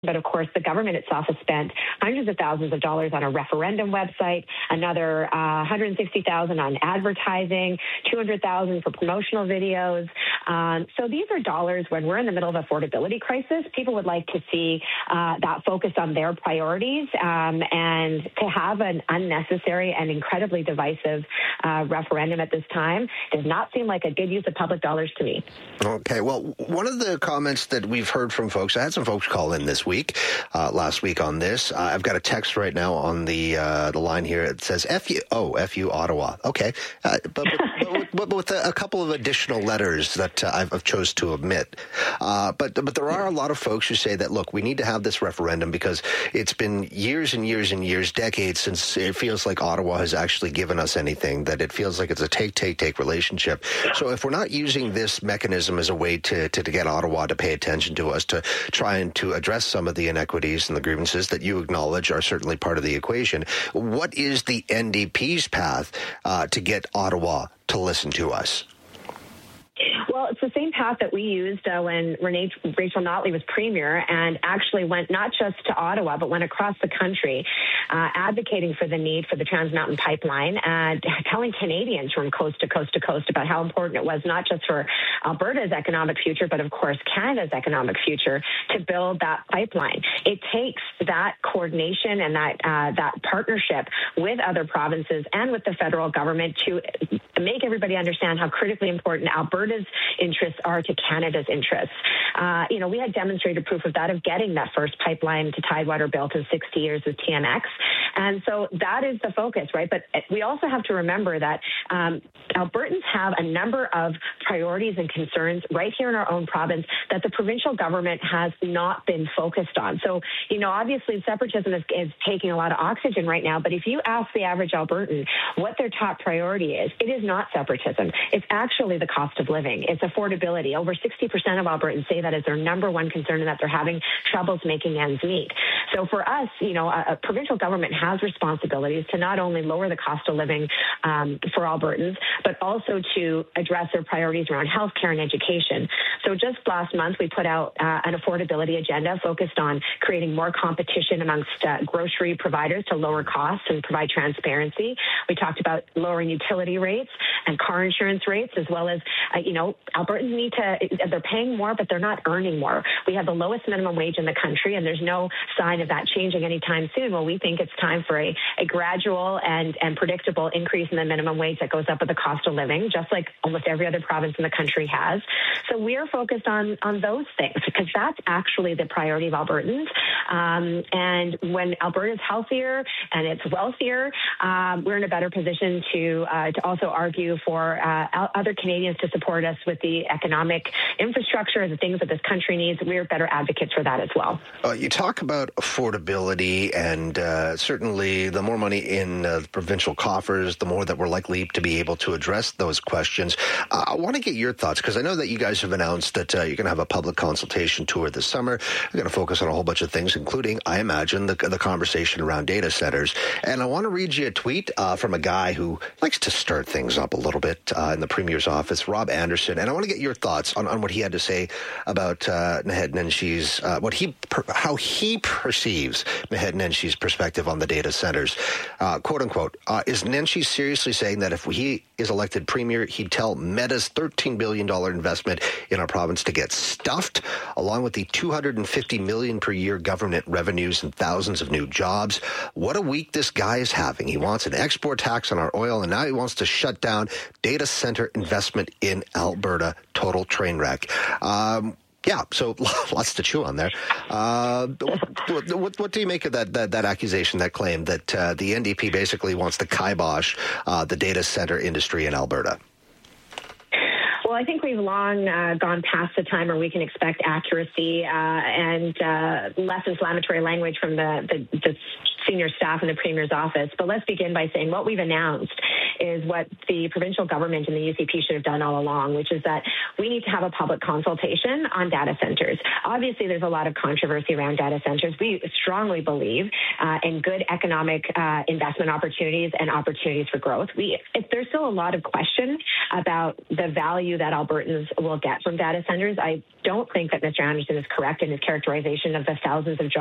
But of course, the government itself has spent hundreds of thousands of dollars on a referendum website, another 160,000 on advertising, 200,000 for promotional videos. So these are dollars when we're in the middle of affordability crisis. People would like to see that focus on their priorities, and to have an unnecessary and incredibly divisive referendum at this time does not seem like a good use of public dollars to me. Okay, well, one of the comments that we've heard from folks, I had some folks call in this week, last week on this. I've got a text right now on the line here. It says FU Ottawa. Okay, but with a couple of additional letters that I've chose to omit. But there are a lot of folks who say that, look, we need to have this referendum because it's been years and years and years, decades since it feels like Ottawa has actually given us anything, that it feels like it's a take relationship. So if we're not using this mechanism as a way to get Ottawa to pay attention to us, to try and to address some of the inequities and the grievances that you acknowledge are certainly part of the equation, what is the NDP's path to get Ottawa to listen to us? Well, it's the same path that we used when Rachel Notley was premier, and actually went not just to Ottawa, but went across the country advocating for the need for the Trans Mountain Pipeline, and telling Canadians from coast to coast to coast about how important it was, not just for Alberta's economic future, but of course Canada's economic future, to build that pipeline. It takes that coordination and that partnership with other provinces and with the federal government to make everybody understand how critically important Alberta's interests are to Canada's interests. We had demonstrated proof of that, of getting that first pipeline to Tidewater built in 60 years with TMX. And so that is the focus, right? But we also have to remember that Albertans have a number of priorities and concerns right here in our own province that the provincial government has not been focused on. So, obviously separatism is taking a lot of oxygen right now, but if you ask the average Albertan what their top priority is, it is not separatism. It's actually the cost of living. It's affordability. Over 60% of Albertans say that is their number one concern, and that they're having troubles making ends meet. So for us, a provincial government has responsibilities to not only lower the cost of living for Albertans, but also to address their priorities around healthcare and education. So just last month, we put out an affordability agenda focused on creating more competition amongst grocery providers to lower costs and provide transparency. We talked about lowering utility rates and car insurance rates, as well as, Albertans they're paying more, but they're not earning more. We have the lowest minimum wage in the country, and there's no sign of that changing anytime soon. Well, we think it's time for a gradual and predictable increase in the minimum wage that goes up with the cost of living, just like almost every other province in the country has. So we're focused on those things, because that's actually the priority of Albertans. And when Alberta is healthier and it's wealthier, we're in a better position to also argue for other Canadians to support us with the economic infrastructure, the things that this country needs. We're better advocates for that as well. You talk about affordability, and certainly the more money in the provincial coffers, the more that we're likely to be able to address those questions. I want to get your thoughts, because I know that you guys have announced that you're going to have a public consultation tour this summer. You're going to focus on a whole bunch of things, including, I imagine, the conversation around data centers. And I want to read you a tweet from a guy who likes to stir things up a little bit in the Premier's office, Rob Anderson. And I want to get your thoughts on what he had to say about Naheed Nenshi's, how he perceives Naheed Nenshi's perspective on the data centers. Quote unquote, is Nenshi seriously saying that if he is elected Premier, he'd tell Meta's $13 billion investment in our province to get stuffed, along with the $250 million per year government revenues and thousands of new jobs? What a week this guy is having. He wants an export tax on our oil, and now he wants to shut down data center investment in Alberta. Total train wreck. Yeah, so lots to chew on there. What do you make of that accusation, that claim that the NDP basically wants to kibosh the data center industry in Alberta? Well, I think we've long gone past the time where we can expect accuracy and less inflammatory language from the senior staff in the Premier's office. But let's begin by saying what we've announced is what the provincial government and the UCP should have done all along, which is that we need to have a public consultation on data centers. Obviously, there's a lot of controversy around data centers. We strongly believe in good economic investment opportunities and opportunities for growth. There's still a lot of question about the value that Albertans will get from data centers. I don't think that Mr. Anderson is correct in his characterization of the thousands of jobs